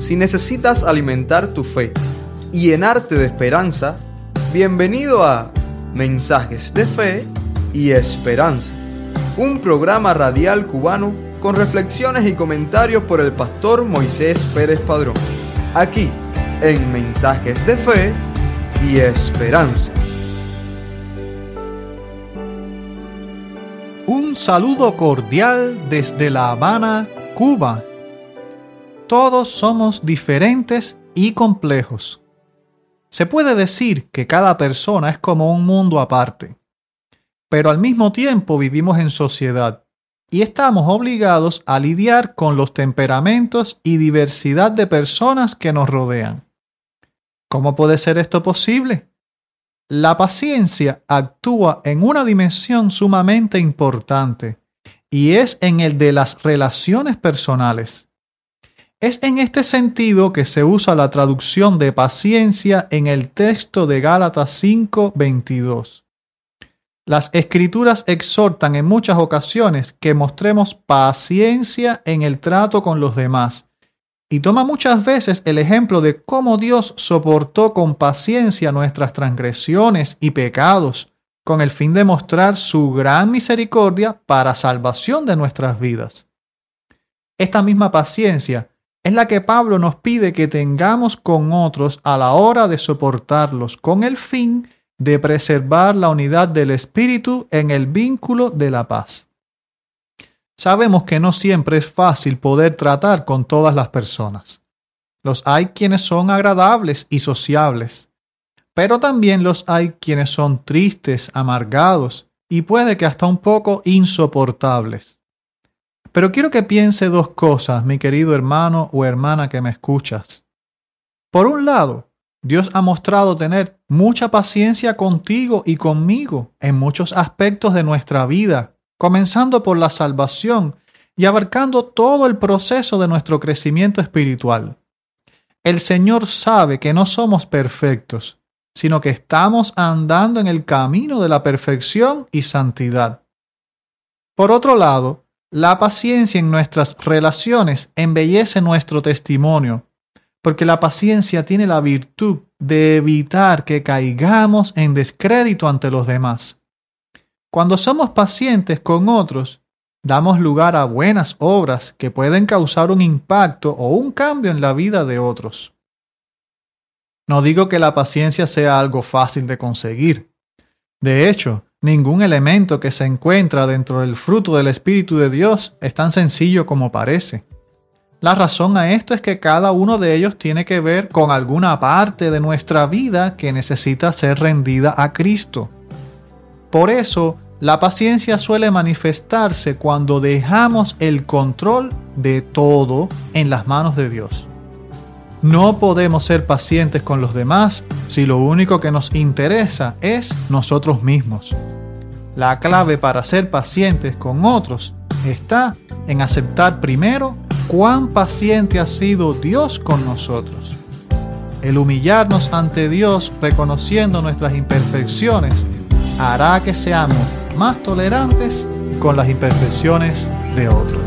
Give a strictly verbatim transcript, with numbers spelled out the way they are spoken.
Si necesitas alimentar tu fe y llenarte de esperanza, bienvenido a Mensajes de Fe y Esperanza, un programa radial cubano con reflexiones y comentarios por el pastor Moisés Pérez Padrón, aquí en Mensajes de Fe y Esperanza. Un saludo cordial desde La Habana, Cuba. Todos somos diferentes y complejos. Se puede decir que cada persona es como un mundo aparte, pero al mismo tiempo vivimos en sociedad y estamos obligados a lidiar con los temperamentos y diversidad de personas que nos rodean. ¿Cómo puede ser esto posible? La paciencia actúa en una dimensión sumamente importante y es en el de las relaciones personales. Es en este sentido que se usa la traducción de paciencia en el texto de Gálatas cinco veintidós. Las Escrituras exhortan en muchas ocasiones que mostremos paciencia en el trato con los demás, y toma muchas veces el ejemplo de cómo Dios soportó con paciencia nuestras transgresiones y pecados, con el fin de mostrar su gran misericordia para salvación de nuestras vidas. Esta misma paciencia es la que Pablo nos pide que tengamos con otros a la hora de soportarlos, con el fin de preservar la unidad del Espíritu en el vínculo de la paz. Sabemos que no siempre es fácil poder tratar con todas las personas. Los hay quienes son agradables y sociables, pero también los hay quienes son tristes, amargados y puede que hasta un poco insoportables. Pero quiero que piense dos cosas, mi querido hermano o hermana que me escuchas. Por un lado, Dios ha mostrado tener mucha paciencia contigo y conmigo en muchos aspectos de nuestra vida, comenzando por la salvación y abarcando todo el proceso de nuestro crecimiento espiritual. El Señor sabe que no somos perfectos, sino que estamos andando en el camino de la perfección y santidad. Por otro lado, la paciencia en nuestras relaciones embellece nuestro testimonio, porque la paciencia tiene la virtud de evitar que caigamos en descrédito ante los demás. Cuando somos pacientes con otros, damos lugar a buenas obras que pueden causar un impacto o un cambio en la vida de otros. No digo que la paciencia sea algo fácil de conseguir. De hecho, ningún elemento que se encuentra dentro del fruto del Espíritu de Dios es tan sencillo como parece. La razón a esto es que cada uno de ellos tiene que ver con alguna parte de nuestra vida que necesita ser rendida a Cristo. Por eso, la paciencia suele manifestarse cuando dejamos el control de todo en las manos de Dios. No podemos ser pacientes con los demás si lo único que nos interesa es nosotros mismos. La clave para ser pacientes con otros está en aceptar primero cuán paciente ha sido Dios con nosotros. El humillarnos ante Dios reconociendo nuestras imperfecciones hará que seamos más tolerantes con las imperfecciones de otros.